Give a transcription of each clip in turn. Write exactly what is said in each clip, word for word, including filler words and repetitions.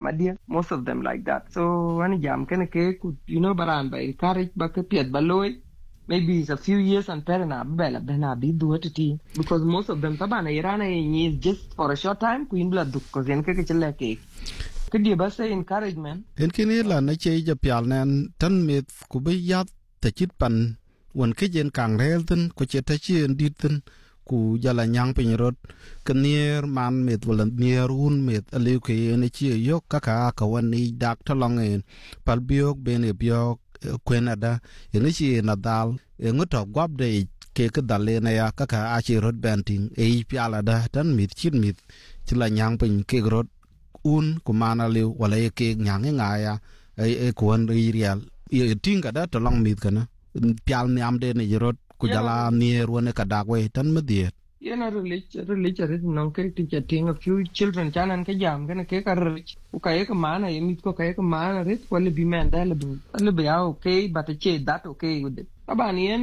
madia, most of them like that. So when jam can ke you know baran by encourage ba ke piet baloy, maybe it's a few years and parana bela bena bi do it because most of them tabana irana is just for a short time queen blood because en ke ke chele ke. Could you bust say encouragement? En kini la na che ja pial nan tan met ku be yat te chit pan won ke jen kang rel ten ko che ta chi en dit ten ku jala nyang pin rot knier man met wala nier un met ale ke en chi yo ka ka ka wan ni dak ta long en pal biok ben e biok kwenada en chi na dal en to gwab de ke ke dale na ya ka ka a chi rot benting e piala da tan mit chin mit chi la nyang pin ke rot un kumana liu wala ke nyang nga ya e kuan real e tinga da to long mit kana pial nyam de ne rot ku jala ni ruone ka dagwe tan medie you know religion religion is non ke ti chatting a few children chanan ke jam kana ke kar ku ka ek mana e mit ko ka ek mana rit wala bi man da le le be okay but che that okay with it taban yen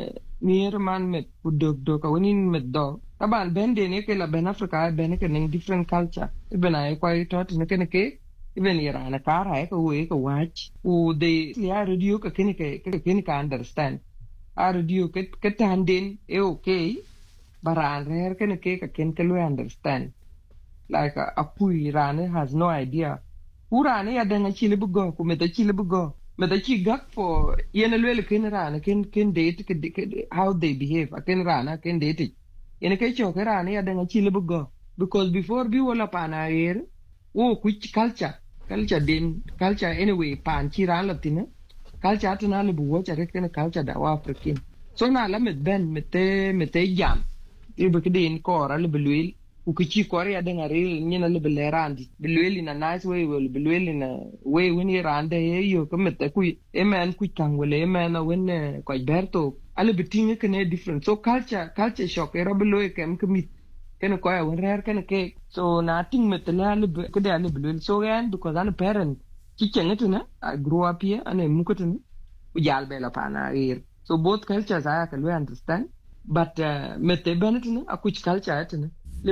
near man met ku dog dog ka winin met dog taban ben de ne ke la ben africa ben ke ning different culture ben ay kwai tot ne ke ne ke even irana kara ay ko we ko watch u de ya radio ka ke ne ke ke ne ka understand a radio ke ke tandin e okay baran rare ke ne ke ka ken ke lo understand like a apui rane has no idea urane ya danga chile bugo ku meta chile bugo meta chi gak for yene lele ken rane ken ken date ke how they behave ken rana ken date yene ke cho ke rane ya danga chile bugo because before bi wala pana air o which culture culture din culture anyway pan chi ran latina culture tana le bugo chare ken culture da wa african so na la met ben mete mete jam ibe ke din ko ra le belwil ukichi kore ya denga re nyina le belerandi belweli na nice way wel belweli na way when you rande yo komete ku emen ku kangwele emen when ko berto ale bitinga kene different so culture culture shock era beloy kem kemit kene ko ya wer kene ke so na ting metela le ko de ale belwel so yan because an parent kichengetuna I grew up here and mukutuna ujal bela pana here so both cultures I can understand but uh, mete benetuna akuch culture atuna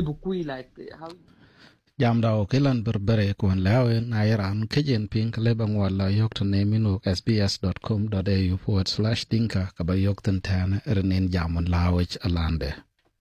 like how jam da o kelan berbere ko lawe na iran kejen pink le bangwala yok to ne minu s b s dot com dot a u forward slash dinka ka ba yok tan tan renen jamon lawech alande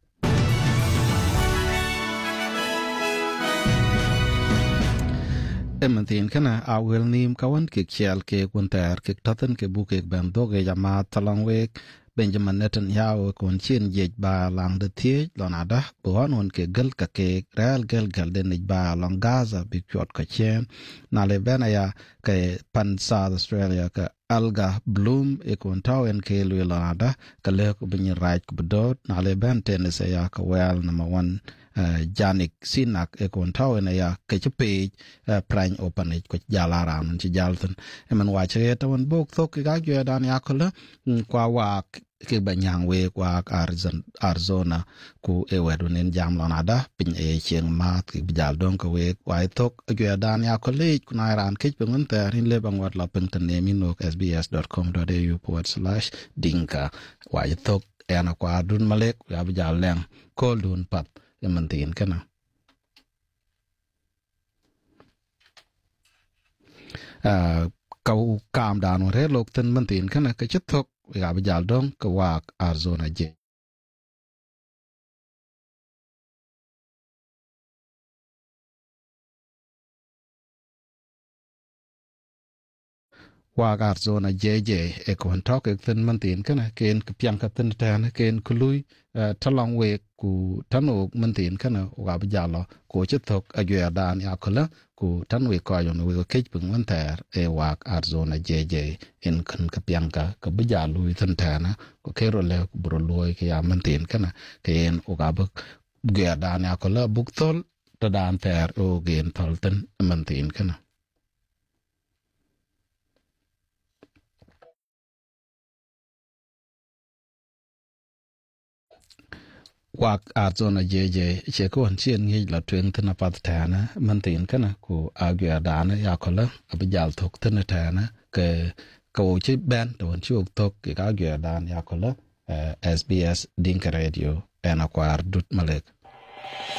emantin kana awel nim kawan ke khial ke kuntar ke taten ke buke ban doge jama talangwe Benjamin Netanyahu kon chin jej ba lang de tie lonada bon on ke gel ka ke real gel gel de ba long Gaza big shot ka chen na le benaya ke pan South Australia ka alga bloom e kon tawen ke lu lonada ka le ko bin right ko dot na le ben tennis ya ka well number one uh, Janik Sinak e kon tawen ya ke chepe uh, prime open ko jala ram ci jalten e man wa che tawon bok thok ga gyo dan ya ko le kwa wa ke banyang we kwa Arizona ku e wedu nen jam lonada pin e cheng mat ke bijal don ko we kwa thok gyo dan ya ko le ku na ran ke pengun ter in le bang wat la pin tane mino s b s dot com dot a u forward slash dinka wa thok ena kwa dun malek ya bijal leng ko dun pat e mantin kana uh, kau kam dan re lok ten mantin kana ke chithok ga bijal dong ke wak Arizona je wak Arizona je je e kon tok e ten mantin kana ken ke piang ka ten tan ken klui talong we ku tanok mantin kana ga bijal ko chithok a gya dan ya khala ku tanwe ko yo no we ke pung man ter e wak Arizona je je en kan ka piang ka ka bijal lui ten tan ko ke ro le ku bro loy ke ya mantin kana ken o ga bak gya dan ya khala buk tol ta dan ter o gen tol ten mantin kana wak Arizona je je che ko chien ngi la twen tna pat tana mantin kana ku agya dana ya kola abijal thok tna tana ke ko chi ben don chu tok ke agya dan ya kola S B S Dinka Radio ena kwar dut malek